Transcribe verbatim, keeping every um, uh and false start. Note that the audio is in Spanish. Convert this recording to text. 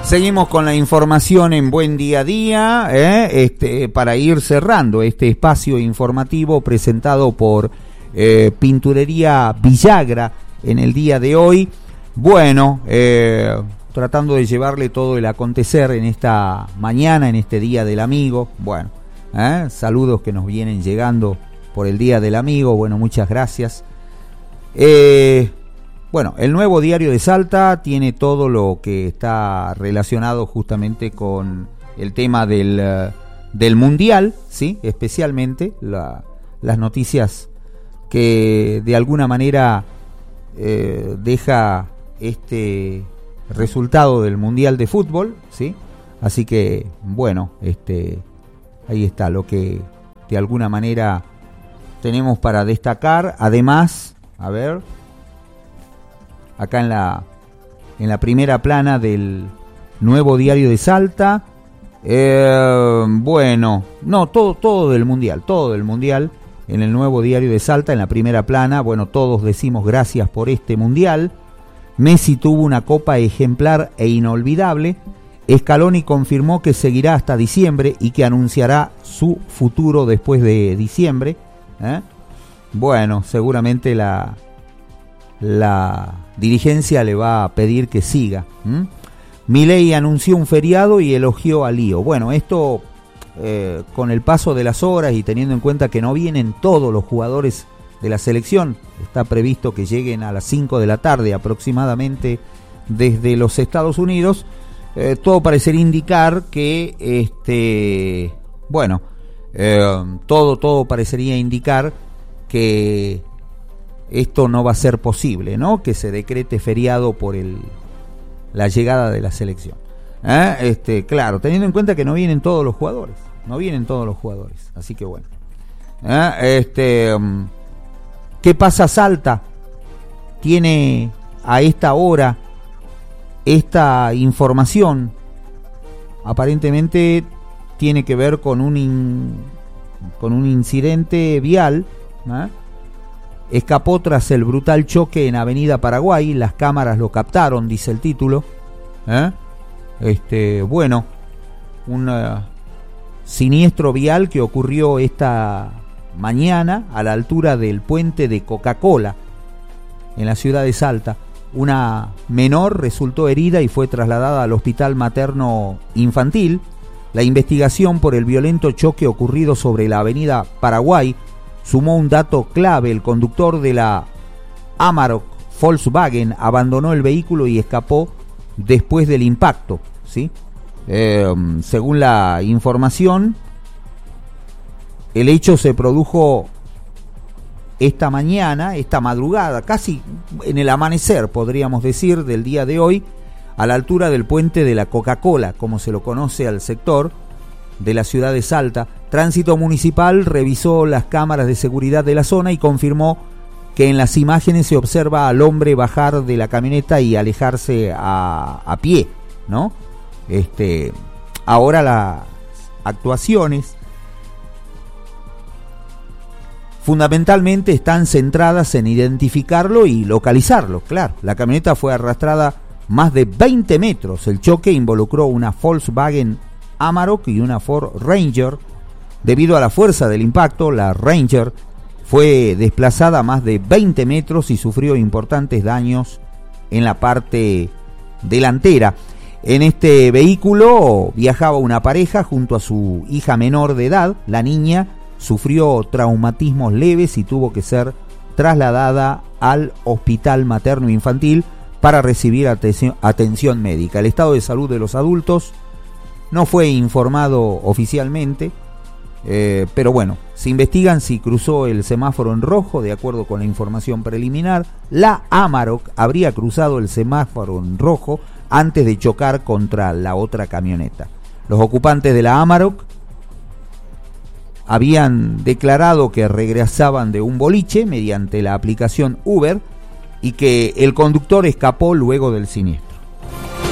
Seguimos con la información en Buen Día a Día, ¿eh? este, para ir cerrando este espacio informativo presentado por eh, Pinturería Villagra en el día de hoy. Bueno, eh, tratando de llevarle todo el acontecer en esta mañana, en este Día del Amigo. Bueno, ¿eh? saludos que nos vienen llegando por el Día del Amigo. Bueno, muchas gracias. Eh... Bueno, el Nuevo Diario de Salta tiene todo lo que está relacionado justamente con el tema del, uh, del Mundial, ¿sí? Especialmente la, las noticias que de alguna manera eh, deja este resultado del Mundial de Fútbol, ¿sí? Así que, bueno, este ahí está lo que de alguna manera tenemos para destacar. Además, a ver... acá en la en la primera plana del Nuevo Diario de Salta, eh, bueno, no, todo todo del Mundial, todo del Mundial, en el Nuevo Diario de Salta, en la primera plana, bueno, todos decimos gracias por este Mundial. Messi tuvo una copa ejemplar e inolvidable. Scaloni confirmó que seguirá hasta diciembre y que anunciará su futuro después de diciembre, ¿eh? Bueno, seguramente la la dirigencia le va a pedir que siga. ¿Mm? Milei anunció un feriado y elogió a Lío. Bueno, esto eh, con el paso de las horas y teniendo en cuenta que no vienen todos los jugadores de la selección, está previsto que lleguen a las cinco de la tarde aproximadamente desde los Estados Unidos, eh, todo parecería indicar que este bueno eh, todo todo parecería indicar que esto no va a ser posible, ¿no? Que se decrete feriado por el la llegada de la selección. ¿Eh? Este, claro, teniendo en cuenta que no vienen todos los jugadores, no vienen todos los jugadores, así que bueno. ¿Eh? Este, ¿qué pasa Salta? Tiene a esta hora esta información, aparentemente tiene que ver con un in, con un incidente vial, ¿eh? Escapó tras el brutal choque en Avenida Paraguay, las cámaras lo captaron, dice el título. ¿Eh? Este, bueno, un uh, siniestro vial que ocurrió esta mañana a la altura del puente de Coca-Cola en la ciudad de Salta. Una menor resultó herida y fue trasladada al Hospital Materno Infantil. La investigación por el violento choque ocurrido sobre la Avenida Paraguay sumó un dato clave: el conductor de la Amarok Volkswagen abandonó el vehículo y escapó después del impacto, ¿sí? Eh, según la información, el hecho se produjo esta mañana, esta madrugada, casi en el amanecer, podríamos decir, del día de hoy, a la altura del puente de la Coca-Cola, como se lo conoce al sector de la ciudad de Salta. Tránsito Municipal revisó las cámaras de seguridad de la zona y confirmó que en las imágenes se observa al hombre bajar de la camioneta y alejarse a, a pie, ¿no? Este, ahora las actuaciones fundamentalmente están centradas en identificarlo y localizarlo. Claro, la camioneta fue arrastrada más de veinte metros. El choque involucró una Volkswagen Amarok y una Ford Ranger. Debido a la fuerza del impacto, la Ranger fue desplazada más de veinte metros y sufrió importantes daños en la parte delantera. En este vehículo viajaba una pareja junto a su hija menor de edad. La niña sufrió traumatismos leves y tuvo que ser trasladada al Hospital Materno Infantil para recibir atención, atención médica. El estado de salud de los adultos no fue informado oficialmente, eh, pero bueno, se investigan si cruzó el semáforo en rojo. De acuerdo con la información preliminar, la Amarok habría cruzado el semáforo en rojo antes de chocar contra la otra camioneta. Los ocupantes de la Amarok habían declarado que regresaban de un boliche mediante la aplicación Uber y que el conductor escapó luego del siniestro.